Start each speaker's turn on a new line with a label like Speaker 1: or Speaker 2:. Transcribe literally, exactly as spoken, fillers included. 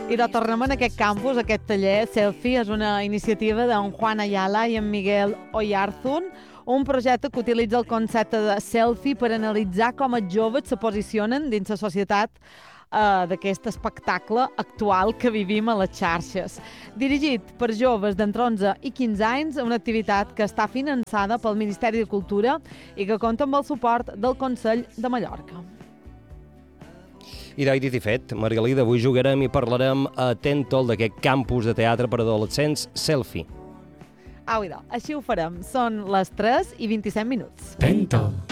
Speaker 1: I de tornem en aquest campus, aquest taller Selfie, és una iniciativa d'en Juan Ayala i en Miguel Oyarzun, un projecte que utilitza el concepte de selfie per analitzar com els joves se posicionen dins la societat eh, d'aquest espectacle actual que vivim a les xarxes. Dirigit per joves d'entre onze i quinze anys, una activitat que està finançada pel Ministeri de Cultura i que compta amb el suport del Consell de Mallorca.
Speaker 2: I dit i fet, Margalida, avui jugarem i parlarem a Tentol d'aquest campus de teatre per adolescents Selfie.
Speaker 1: Au, idò, així ho farem. Són les tres i vint-i-set minuts.
Speaker 3: Tentol.